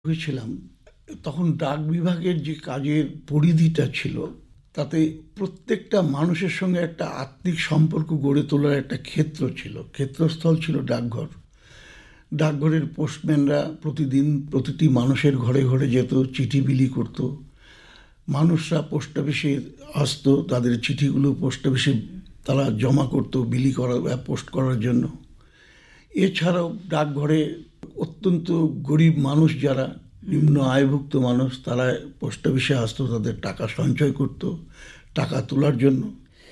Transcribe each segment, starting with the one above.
হয়েছিলাম, তখন ডাক বিভাগের যে কাজের পরিধিটা ছিল, তাতে প্রত্যেকটা মানুষের সঙ্গে একটা আত্মিক সম্পর্ক গড়ে তোলার একটা ক্ষেত্র ছিল, ক্ষেত্রস্থল ছিল ডাকঘর। ডাকঘরের পোস্টম্যানরা প্রতিদিন প্রতিটি মানুষের ঘরে ঘরে যেত, চিঠি বিলি করত। মানুষরা পোস্ট অফিসে আসতো, তাদের চিঠিগুলো পোস্ট অফিসে তারা জমা করত বিলি করা বা পোস্ট করার জন্য। এছাড়াও ডাকঘরে অত্যন্ত গরিব মানুষ, যারা নিম্ন আয়ভুক্ত মানুষ, তারা পোস্ট অফিসে আসতো তাদের টাকা সঞ্চয় করত টাকা তোলার জন্য।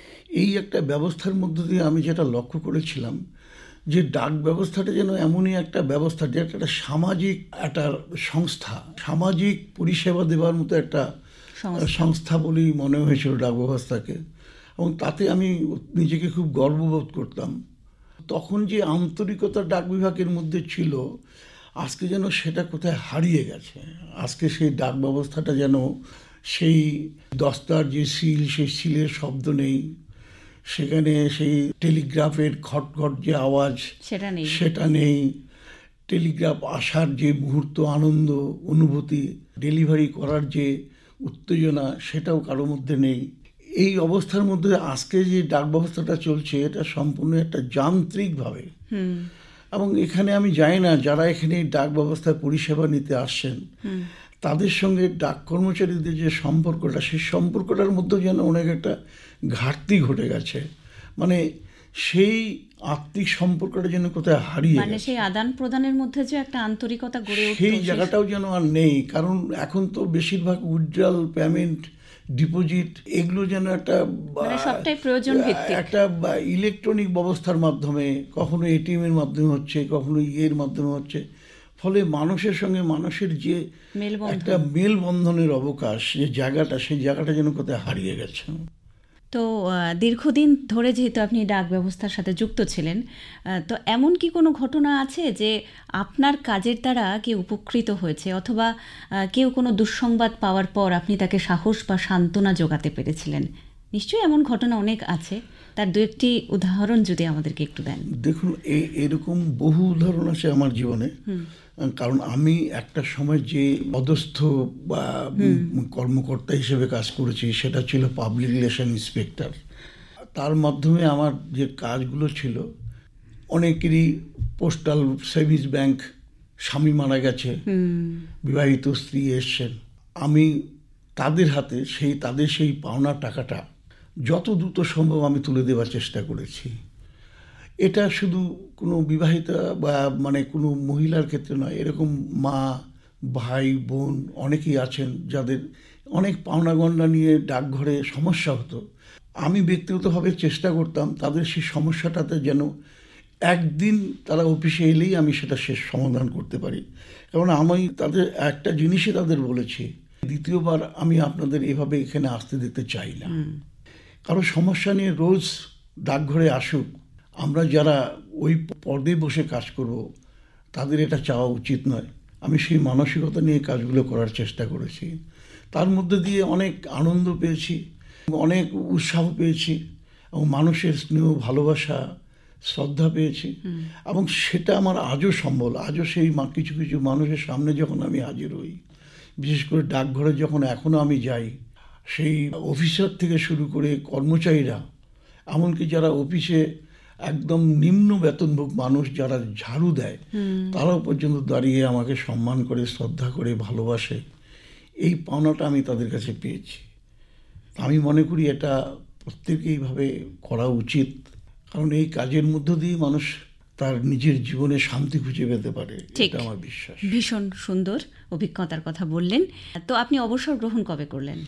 এই একটা ব্যবস্থার মধ্য দিয়ে আমি যেটা লক্ষ্য করেছিলাম, যে ডাক ব্যবস্থাটা যেন এমনই একটা ব্যবস্থা, যেটা একটা সামাজিক একটা সংস্থা, সামাজিক পরিষেবা দেওয়ার মতো একটা সংস্থা বলেই মনে হয়েছিল ডাক ব্যবস্থাকে। এবং তাতে আমি নিজেকে খুব গর্ববোধ করতাম। তখন যে আন্তরিকতা ডাক বিভাগের মধ্যে ছিল, আজকে যেন সেটা কোথায় হারিয়ে গেছে। আজকে সেই ডাক ব্যবস্থাটা যেন সেই দস্তার যে সিল, সেই সিলের শব্দ নেই, সেখানে সেই টেলিগ্রাফের খটখট যে আওয়াজ সেটা নেই, টেলিগ্রাফ আসার যে মুহূর্ত, আনন্দ অনুভূতি, ডেলিভারি করার যে উত্তেজনা, সেটাও কারোর মধ্যে নেই। এই অবস্থার মধ্যে আজকে যে ডাক ব্যবস্থাটা চলছে, এটা সম্পূর্ণ একটা যান্ত্রিকভাবে। এবং এখানে আমি জানি না, যারা এখানে ডাক ব্যবস্থায় পরিষেবা নিতে আসছেন, তাদের সঙ্গে ডাক কর্মচারীদের যে সম্পর্কটা, সেই সম্পর্কটার মধ্যে যেন অনেক একটা ঘাটতি ঘটে গেছে। মানে সেই আত্মিক সম্পর্কটা যেন কোথায় হারিয়ে গেছে, সেই আদান প্রদানের মধ্যে যে একটা আন্তরিকতা গড়ে ওঠে, সেই জায়গাটাও যেন আর নেই। কারণ এখন তো বেশিরভাগ উইথড্রয়াল পেমেন্ট, ডিপোজিট, এগুলো যেন একটা সবটাই প্রয়োজন ভিত্তিক, একটা ইলেকট্রনিক ব্যবস্থার মাধ্যমে, কখনো এটিএম এর মাধ্যমে হচ্ছে, কখনো ইয়ের মাধ্যমে হচ্ছে। ফলে মানুষের সঙ্গে মানুষের যে একটা মেলবন্ধনের অবকাশ, যে জায়গাটা, সেই জায়গাটা যেন কোথায় হারিয়ে গেছে। তো দীর্ঘদিন ধরে যেহেতু আপনি ডাক ব্যবস্থার সাথে যুক্ত ছিলেন, তো এমন কি কোনো ঘটনা আছে যে আপনার কাজের দ্বারা কেউ উপকৃত হয়েছে, অথবা কেউ কোনো দুঃসংবাদ পাওয়ার পর আপনি তাকে সাহস বা সান্ত্বনা যোগাতে পেরেছিলেন? নিশ্চয়ই এমন ঘটনা অনেক আছে, তার দু একটি উদাহরণ যদি আমাদেরকে একটু দেন। দেখুন, এরকম বহু উদাহরণ আছে আমার জীবনে। কারণ আমি একটা সময় যে পদস্থ বা কর্মকর্তা হিসেবে কাজ করেছি, সেটা ছিল পাবলিক রিলেশন ইন্সপেক্টর। তার মাধ্যমে আমার যে কাজগুলো ছিল, অনেকেরই পোস্টাল সেভিংস ব্যাংক, স্বামী মারা গেছে, বিবাহিত স্ত্রী এসছেন, আমি তাদের হাতে তাদের সেই পাওনা টাকাটা যত দ্রুত সম্ভব আমি তুলে দেওয়ার চেষ্টা করেছি। এটা শুধু কোনো বিবাহিতা বা কোনো মহিলার ক্ষেত্রে নয়, এরকম মা, ভাই, বোন অনেকেই আছেন যাদের অনেক পাওনা গণ্ডা নিয়ে ডাকঘরে সমস্যা হতো। আমি ব্যক্তিগতভাবে চেষ্টা করতাম তাদের সেই সমস্যাটাতে যেন একদিন তারা অফিসে এলেই আমি সেটা শেষ সমাধান করতে পারি। কারণ আমি তাদের একটা জিনিসই তাদের বলেছি, দ্বিতীয়বার আমি আপনাদের এভাবে এখানে আসতে দিতে চাই না। কারো সমস্যা নিয়ে রোজ ডাকঘরে আসুক, আমরা যারা ওই পদে বসে কাজ করব, তাদের এটা চাওয়া উচিত নয়। আমি সেই মানসিকতা নিয়ে কাজগুলো করার চেষ্টা করেছি। তার মধ্যে দিয়ে অনেক আনন্দ পেয়েছি, অনেক উৎসাহ পেয়েছি, এবং মানুষের স্নেহ, ভালোবাসা, শ্রদ্ধা পেয়েছি। এবং সেটা আমার আজও সম্বল। আজও সেই কিছু কিছু মানুষের সামনে যখন আমি হাজির হই, বিশেষ করে ডাকঘরে যখন এখনও আমি যাই, সেই অফিসার থেকে শুরু করে কর্মচারীরা, এমনকি যারা অফিসে একদম নিম্ন বেতনভোগ মানুষ, যারা ঝাড়ু দেয়, তারাও পর্যন্ত দাঁড়িয়ে আমাকে সম্মান করে, শ্রদ্ধা করে, ভালোবাসে। এই পাওনাটা আমি তাদের কাছে পেয়েছি। আমি মনে করি এটা প্রত্যেকেইভাবে করা উচিত। কারণ এই কাজের মধ্য দিয়ে মানুষ তার নিজের জীবনে শান্তি খুঁজে পেতে পারে, এটা আমার বিশ্বাস। ভীষণ সুন্দর অভিজ্ঞতার কথা বললেন। তো আপনি অবসর গ্রহণ কবে করলেন?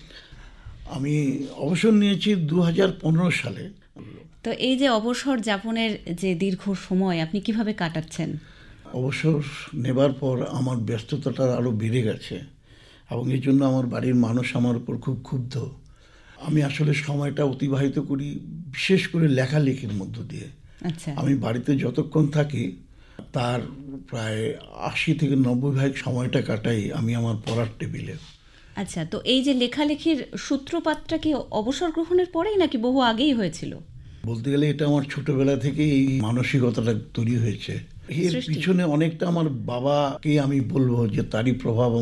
আমি অবসর নিয়েছি 2015 সালে। তো এই যে অবসর যাপনের যে দীর্ঘ সময় আপনি কিভাবে কাটাচ্ছেন? অবসর নেবার পর আমার ব্যস্ততাটা আরও বেড়ে গেছে, এবং এই জন্য আমার বাড়ির মানুষ আমার উপর খুব ক্ষুব্ধ। আমি আসলে সময়টা অতিবাহিত করি বিশেষ করে লেখালেখির মধ্য দিয়ে। আমি বাড়িতে যতক্ষণ থাকি তার প্রায় 80 থেকে 90% সময়টা কাটাই আমি আমার পড়ার টেবিলে। আচ্ছা, তো এই যে লেখালেখির সূত্রপাতটা কি অবসর গ্রহণের পরেই নাকি বহু আগেই হয়েছিল? বলতে গেলে এটা আমার ছোটবেলা থেকে এই মানসিকতাটা তৈরি হয়েছে। এর সৃষ্টি? পিছনে অনেকটা আমার বাবাকে আমি বলবো যে তারই প্রভাব